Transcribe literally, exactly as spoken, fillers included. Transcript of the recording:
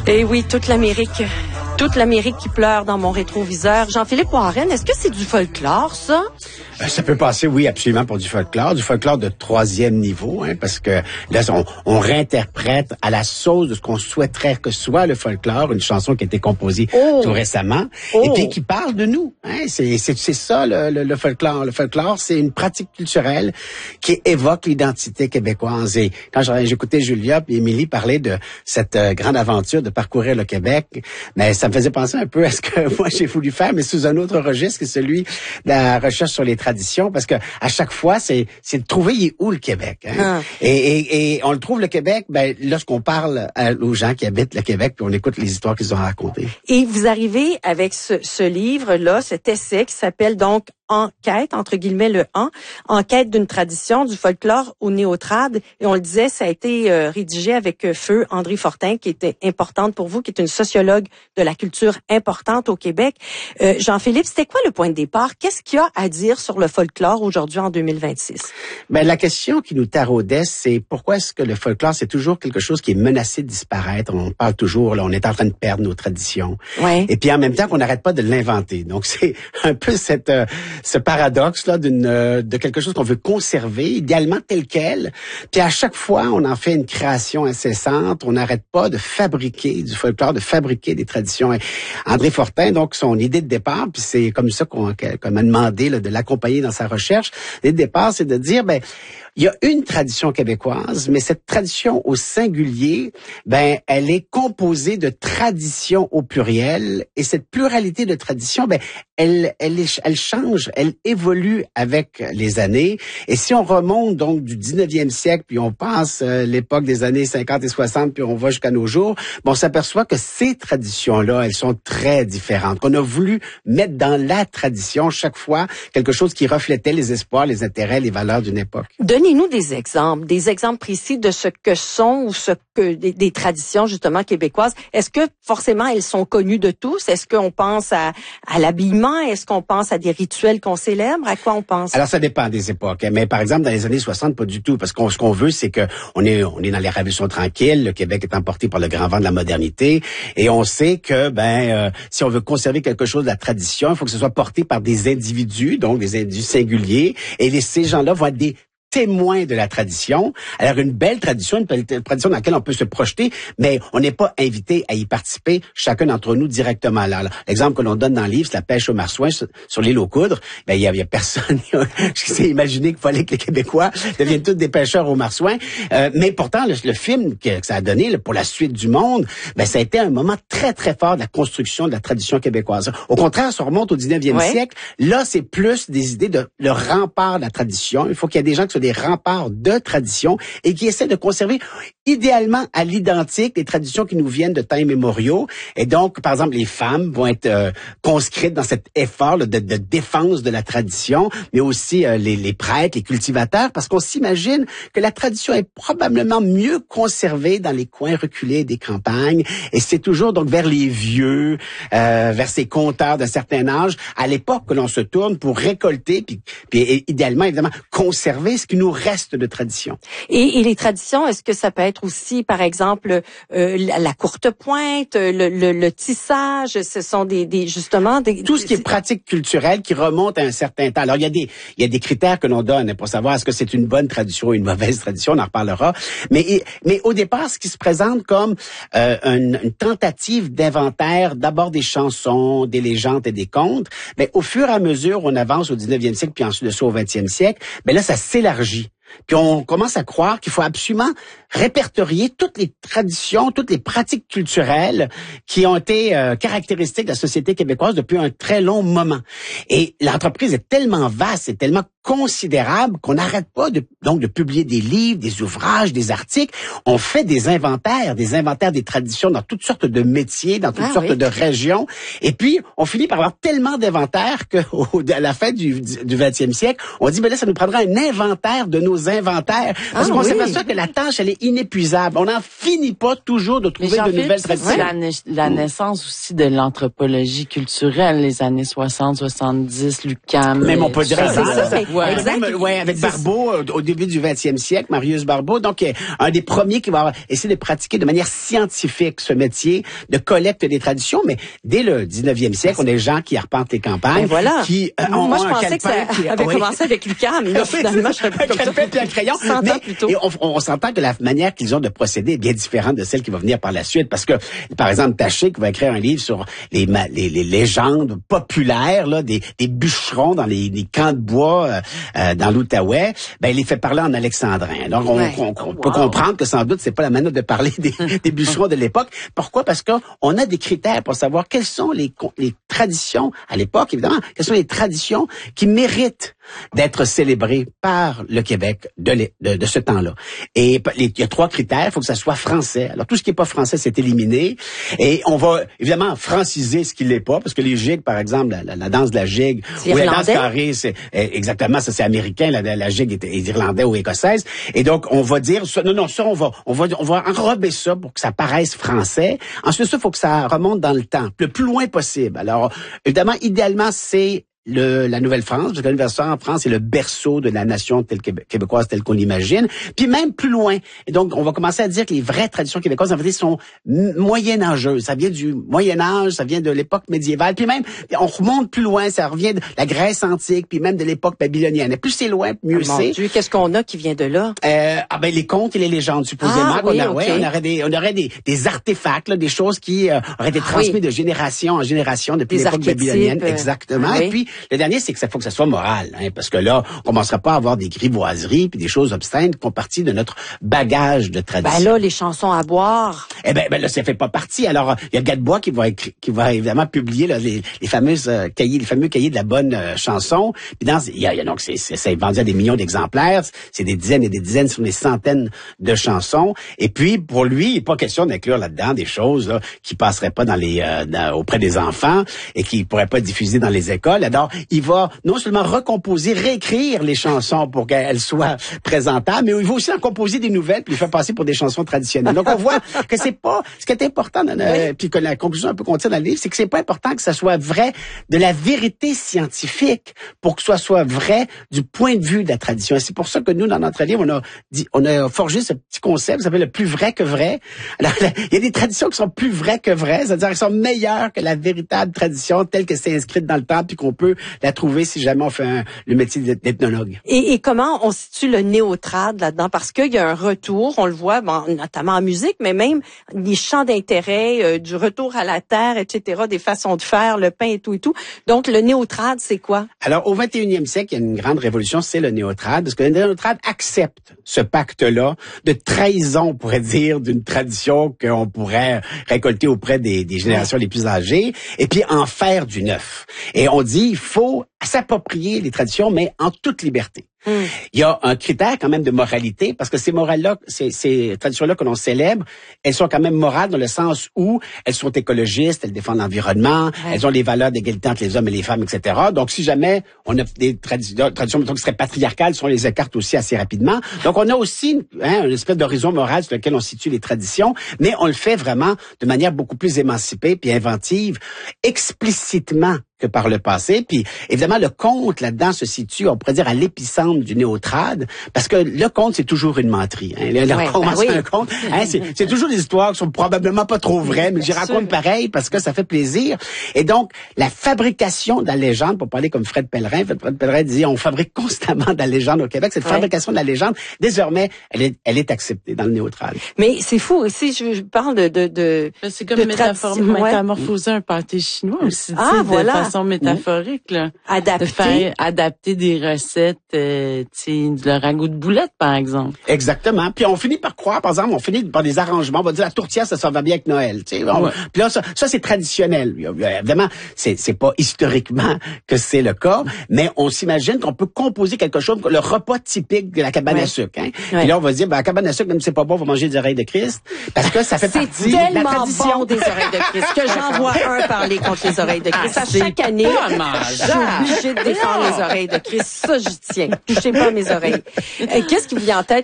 Eh oui, toute l'Amérique. Toute l'Amérique qui pleure dans mon rétroviseur. Jean-Philippe Warren, est-ce que c'est du folklore, ça? Ça peut passer, oui, absolument, pour du folklore. Du folklore de troisième niveau, hein, parce que là, on, on réinterprète à la sauce de ce qu'on souhaiterait que soit le folklore, une chanson qui a été composée oh. tout récemment, oh. et puis qui parle de nous. Hein, c'est, c'est, c'est ça, le, le, le folklore. Le folklore, c'est une pratique culturelle qui évoque l'identité québécoise. Et quand j'écoutais Julia et Émilie parler de cette euh, grande aventure de parcourir le Québec, mais ça me faisait penser un peu à ce que moi j'ai voulu faire, mais sous un autre registre, que celui de la recherche sur les traditions, parce que à chaque fois, c'est c'est de trouver il est où le Québec. Hein? Ah. Et, et, et on le trouve le Québec, ben lorsqu'on parle à, aux gens qui habitent le Québec, puis on écoute les histoires qu'ils ont racontées. Et vous arrivez avec ce, ce livre-là, cet essai qui s'appelle donc Enquête, entre guillemets le en, enquête d'une tradition, du folklore au néotrad. Et on le disait, ça a été euh, rédigé avec euh, feu André Fortin, qui était importante pour vous, qui est une sociologue de la culture importante au Québec. Euh, Jean-Philippe, c'était quoi le point de départ? Qu'est-ce qu'il y a à dire sur le folklore aujourd'hui en deux mille vingt-six? Ben, la question qui nous taraudait, c'est pourquoi est-ce que le folklore, c'est toujours quelque chose qui est menacé de disparaître? On parle toujours, là, on est en train de perdre nos traditions. Ouais. Et puis en même temps qu'on n'arrête pas de l'inventer. Donc c'est un peu cette... Euh, ce paradoxe là d'une euh, de quelque chose qu'on veut conserver idéalement tel quel, puis à chaque fois on en fait une création incessante, on n'arrête pas de fabriquer du folklore, de fabriquer des traditions. Et André Fortin, donc son idée de départ, puis c'est comme ça qu'on, qu'on m'a demandé là, de l'accompagner dans sa recherche, l'idée de départ c'est de dire ben il y a une tradition québécoise, mais cette tradition au singulier, ben elle est composée de traditions au pluriel, et cette pluralité de traditions, ben elle elle elle change, elle évolue avec les années. Et si on remonte donc du dix-neuvième siècle, puis on passe euh, l'époque des années cinquante et soixante, puis on va jusqu'à nos jours, bon, on s'aperçoit que ces traditions-là, elles sont très différentes. Qu'on a voulu mettre dans la tradition chaque fois quelque chose qui reflétait les espoirs, les intérêts, les valeurs d'une époque. Donnez-nous des exemples, des exemples précis de ce que sont ou ce que des, des traditions justement québécoises. Est-ce que forcément elles sont connues de tous? Est-ce qu'on pense à, à l'habillement? Est-ce qu'on pense à des rituels qu'on célèbre? À quoi on pense? Alors ça dépend des époques. Hein. Mais par exemple dans les années soixante, pas du tout, parce qu'on ce qu'on veut, c'est que on est on est dans les révolutions tranquilles. Le Québec est emporté par le grand vent de la modernité, et on sait que ben euh, si on veut conserver quelque chose de la tradition, il faut que ce soit porté par des individus, donc des individus singuliers, et les, ces gens-là vont être des témoins de la tradition. Alors, une belle tradition, une belle tradition dans laquelle on peut se projeter, mais on n'est pas invité à y participer, chacun d'entre nous, directement. Alors, l'exemple que l'on donne dans le livre, c'est la pêche au marsouin sur l'île aux Coudres. Ben, il y a, il y a personne qui s'est imaginé qu'il fallait que les Québécois deviennent tous des pêcheurs au marsouin. Euh, mais pourtant, le, le film que, que ça a donné là, pour la suite du monde, ben, ça a été un moment très, très fort de la construction de la tradition québécoise. Au contraire, ça remonte au dix-neuvième ouais. siècle. Là, c'est plus des idées de le rempart de la tradition. Il faut qu'il y ait des gens qui soient des remparts de tradition et qui essaient de conserver idéalement à l'identique les traditions qui nous viennent de temps immémoriaux. Et donc, par exemple, les femmes vont être euh, conscrites dans cet effort là, de, de défense de la tradition, mais aussi euh, les, les prêtres, les cultivateurs, parce qu'on s'imagine que la tradition est probablement mieux conservée dans les coins reculés des campagnes. Et c'est toujours donc vers les vieux, euh, vers ces conteurs d'un certain âge, à l'époque que l'on se tourne pour récolter, puis, puis et, idéalement, évidemment, conserver ce qui nous reste de tradition. Et, et les traditions, est-ce que ça peut être aussi, par exemple, euh, la, la courte pointe, le, le, le tissage, ce sont des, des justement des tout ce qui est pratique culturelle qui remonte à un certain temps. Alors il y a des il y a des critères que l'on donne pour savoir est-ce que c'est une bonne tradition ou une mauvaise tradition, on en reparlera. Mais mais au départ, ce qui se présente comme euh, une, une tentative d'inventaire, d'abord des chansons, des légendes et des contes, mais au fur et à mesure on avance au dix-neuvième siècle puis ensuite de ça au vingtième siècle, ben là ça s'élargit. Puis on commence à croire qu'il faut absolument répertorier toutes les traditions, toutes les pratiques culturelles qui ont été euh, caractéristiques de la société québécoise depuis un très long moment. Et l'entreprise est tellement vaste, est tellement considérable qu'on n'arrête pas de, donc de publier des livres, des ouvrages, des articles. On fait des inventaires, des inventaires des traditions dans toutes sortes de métiers, dans toutes ah, sortes oui. de régions. Et puis, on finit par avoir tellement d'inventaires qu'à la fin du, du vingtième siècle, on dit, ben là, ça nous prendra un inventaire de nos nos inventaires. Parce ah, qu'on oui. s'aperçoit que la tâche, elle est inépuisable. On n'en finit pas toujours de trouver de nouvelles traditions. C'est la, la naissance aussi de l'anthropologie culturelle, les années soixante, soixante-dix, l'U Q A M. Même on peut dire ça, avant, ça, ça, ouais, exact. même, ouais, avec Barbeau au début du vingtième siècle, Marius Barbeau, donc un des premiers qui va essayer de pratiquer de manière scientifique ce métier de collecte des traditions, mais dès le dix-neuvième siècle, on a des gens qui arpentent les campagnes, ben voilà. qui euh, ont moi je un pensais que ça qui, avait oui. commencé avec l'U Q A M, là finalement je serais pas comme ça. Puis un crayon, mais et on, on s'entend que la manière qu'ils ont de procéder est bien différente de celle qui va venir par la suite, parce que par exemple Taché qui va écrire un livre sur les les, les légendes populaires là des, des bûcherons dans les, les camps de bois euh, euh, dans l'Outaouais, ben il les fait parler en alexandrin. Donc on, ouais. on, on oh, peut wow. comprendre que sans doute c'est pas la manière de parler des, des bûcherons de l'époque. Pourquoi? Parce que on a des critères pour savoir quelles sont les, les traditions à l'époque, évidemment, quelles sont les traditions qui méritent d'être célébrées par le Québec de, les, de, de ce temps-là. Et il y a trois critères. Il faut que ça soit français. Alors, tout ce qui n'est pas français, c'est éliminé. Et on va, évidemment, franciser ce qui l'est pas, parce que les gigues, par exemple, la, la, la danse de la gigue, ou la danse carrée, c'est exactement, ça c'est américain, la, la, la gigue est, est irlandais ou écossaise. Et donc, on va dire, ça, non, non, ça, on va, on va, on va enrober ça pour que ça paraisse français. Ensuite, ça, il faut que ça remonte dans le temps, le plus loin possible. Alors, évidemment, idéalement, c'est Le, la Nouvelle-France, parce que l'Université en France, c'est le berceau de la nation telle québécoise telle qu'on l'imagine, puis même plus loin. Et donc, on va commencer à dire que les vraies traditions québécoises, en fait, sont moyenâgeuses. Ça vient du Moyen-Âge, ça vient de l'époque médiévale, puis même, on remonte plus loin, ça revient de la Grèce antique, puis même de l'époque babylonienne. Et plus c'est loin, mieux ah, c'est. Mon Dieu, qu'est-ce qu'on a qui vient de là? Euh, ah ben, les contes et les légendes, supposément. Ah, qu'on oui, a, okay. ouais, on aurait des, on aurait des, des artefacts, là, des choses qui euh, auraient été transmises ah, oui. de génération en génération depuis l'époque babylonienne. Euh, Exactement. Ah, oui. Et puis, le dernier, c'est que ça faut que ça soit moral, hein, parce que là, on commencera pas à avoir des grivoiseries puis des choses obscènes qui font partie de notre bagage de tradition. Ben là, les chansons à boire. Eh ben, ben là, ça fait pas partie. Alors, il y a Gadebois qui va écrit, qui va évidemment publier là, les, les fameuses euh, cahiers, les fameux cahiers de la bonne euh, chanson. Puis dans, il y a, il y a donc c'est, c'est, c'est vendu à des millions d'exemplaires. C'est des dizaines et des dizaines, sur des centaines de chansons. Et puis, pour lui, il n'est pas question d'inclure là-dedans des choses là, qui passeraient pas dans les euh, dans, auprès des enfants et qui pourraient pas être diffusées dans les écoles. Alors, il va non seulement recomposer, réécrire les chansons pour qu'elles soient présentables, mais il va aussi en composer des nouvelles puis les faire passer pour des chansons traditionnelles. Donc, on voit que c'est pas, ce qui est important, dans, euh, puis que la conclusion un peu qu'on tire dans le livre, c'est que c'est pas important que ça soit vrai de la vérité scientifique pour que ça soit vrai du point de vue de la tradition. Et c'est pour ça que nous, dans notre livre, on a dit, on a forgé ce petit concept qui s'appelle le plus vrai que vrai. Alors, il y a des traditions qui sont plus vraies que vraies, c'est-à-dire qu'elles sont meilleures que la véritable tradition telle que c'est inscrite dans le temps puis qu'on peut la trouver si jamais on fait un, le métier d'ethnologue. Et, et comment on situe le néotrad là-dedans? Parce qu'il y a un retour, on le voit, bon, notamment en musique, mais même des champs d'intérêt, euh, du retour à la terre, et cetera, des façons de faire, le pain et tout et tout. Donc, le néotrad, c'est quoi? Alors, au vingt et unième siècle, il y a une grande révolution, c'est le néotrad, parce que le néotrad accepte ce pacte-là de trahison, on pourrait dire, d'une tradition qu'on pourrait récolter auprès des, des générations les plus âgées, et puis en faire du neuf. Et on dit, il faut s'approprier les traditions, mais en toute liberté. Mmh. Il y a un critère quand même de moralité, parce que ces morales-là, ces, ces traditions-là que l'on célèbre, elles sont quand même morales dans le sens où elles sont écologistes, elles défendent l'environnement, ouais. elles ont les valeurs d'égalité entre les hommes et les femmes, et cetera. Donc, si jamais on a des tradi- traditions qui seraient patriarcales, on les écarte aussi assez rapidement. Donc, on a aussi hein, une espèce d'horizon moral sur lequel on situe les traditions, mais on le fait vraiment de manière beaucoup plus émancipée puis inventive, explicitement que par le passé. Puis, évidemment, le conte, là-dedans, se situe, on pourrait dire, à l'épicentre du néotrad, parce que le conte, c'est toujours une menterie. Hein. Le, le ouais, roman, ben oui. un conte, hein, c'est, c'est toujours des histoires qui sont probablement pas trop vraies, mais j'y raconte pareil parce que ça fait plaisir. Et donc, la fabrication de la légende, pour parler comme Fred Pellerin, Fred Pellerin disait, on fabrique constamment de la légende au Québec. Cette ouais. fabrication de la légende, désormais, elle est, elle est acceptée dans le néotrad. Mais c'est fou aussi, je parle de... de, de c'est comme de métaphore, métamorphoser ouais. un pâté chinois aussi. Ah, voilà. façon métaphorique, là. Adapter. De faire adapter des recettes, euh, tu sais, le ragoût de boulettes, par exemple. Exactement. Puis on finit par croire, par exemple, on finit par des arrangements. On va dire la tourtière, ça, ça va bien avec Noël, tu sais. Ouais. Puis là, ça, ça c'est traditionnel. Évidemment, c'est, c'est pas historiquement que c'est le cas, mais on s'imagine qu'on peut composer quelque chose, le repas typique de la cabane ouais. à sucre. Hein. Ouais. Puis là, on va se dire, ben, la cabane à sucre, même si c'est pas bon, on va manger des oreilles de Christ, parce que ça fait partie de la tradition. C'est tellement bon des oreilles de Christ que j'en vois un parler contre les oreilles de Christ. À chaque chaque année, Ah, je suis obligée de défendre les oreilles de Chris. Ça, j'y tiens. Touchez pas à mes oreilles. Euh, Qu'est-ce qui vous vient en tête